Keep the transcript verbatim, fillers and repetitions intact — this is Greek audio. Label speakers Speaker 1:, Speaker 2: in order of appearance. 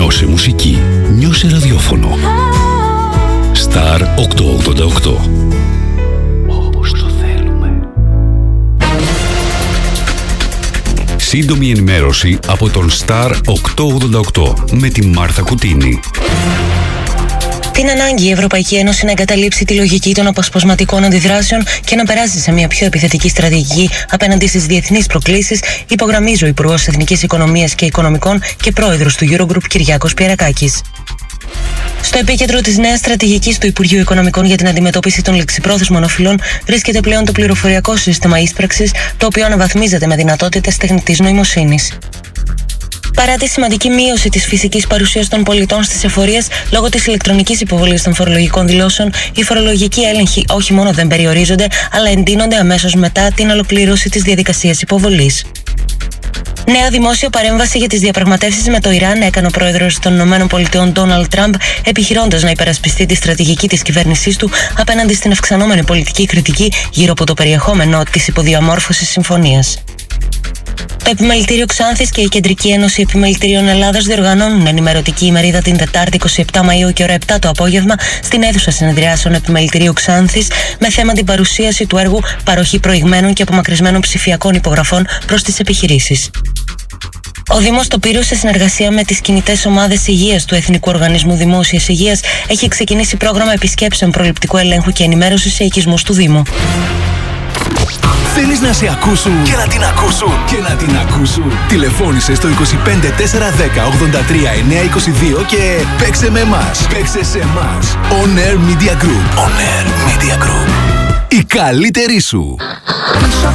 Speaker 1: Νιώσε μουσική. Νιώσε ραδιόφωνο. Star οκτακόσια ογδόντα οκτώ. Όπως το θέλουμε. Σύντομη ενημέρωση από τον Star οκτακόσια ογδόντα οκτώ με τη Μάρθα Κουτίνη.
Speaker 2: Την ανάγκη η Ευρωπαϊκή Ένωση να εγκαταλείψει τη λογική των αποσπασματικών αντιδράσεων και να περάσει σε μια πιο επιθετική στρατηγική απέναντι στις διεθνείς προκλήσεις, υπογραμμίζει ο Υπουργός Εθνικής Οικονομίας και Οικονομικών και Πρόεδρος του Eurogroup Κυριάκος Πιερακάκης. Στο επίκεντρο της νέας στρατηγικής του Υπουργείου Οικονομικών για την αντιμετώπιση των ληξιπρόθεσμων οφειλών βρίσκεται πλέον το πληροφοριακό σύστημα ίσπραξης, το οποίο αναβαθμίζεται με δυνατότητες τεχνητής νοημοσύνης. Παρά τη σημαντική μείωση της φυσικής παρουσίας των πολιτών στις εφορίες λόγω της ηλεκτρονικής υποβολής των φορολογικών δηλώσεων, οι φορολογικοί έλεγχοι όχι μόνο δεν περιορίζονται, αλλά εντείνονται αμέσως μετά την ολοκλήρωση της διαδικασίας υποβολής. Νέα δημόσια παρέμβαση για τις διαπραγματεύσεις με το Ιράν έκανε ο πρόεδρος των ΗΠΑ Ντόναλντ Τραμπ, επιχειρώντας να υπερασπιστεί τη στρατηγική της κυβέρνησής του απέναντι στην αυξανόμενη πολιτική κριτική γύρω από το περιεχόμενο της υποδιαμόρφωσης συμφωνίας. Το Επιμελητήριο Ξάνθης και η Κεντρική Ένωση Επιμελητήριων Ελλάδας διοργανώνουν ενημερωτική ημερίδα την Τετάρτη εικοστή επτάτη Μαΐου και ώρα επτά το απόγευμα στην αίθουσα συνεδριάσεων Επιμελητηρίου Ξάνθης με θέμα την παρουσίαση του έργου παροχή προηγμένων και απομακρυσμένων ψηφιακών υπογραφών προς τις επιχειρήσεις. Ο Δήμος Τοπύρου, σε συνεργασία με τις κινητές ομάδες υγείας του Εθνικού Οργανισμού Δημόσιας Υγείας, έχει ξεκινήσει πρόγραμμα επισκέψεων προληπτικού ελέγχου και ενημέρωσης σε οικισμούς του Δήμου.
Speaker 3: Θέλεις να σε ακούσουν και να την ακούσουν και να την ακούσουν. Τηλεφώνησε στο είκοσι πέντε τετρακόσια δέκα ογδόντα τρία εννιακόσια είκοσι δύο και παίξε με εμάς. Παίξε σε εμάς. On Air Media Group. On Air Media Group. Η καλύτερη σου.
Speaker 4: Πίσω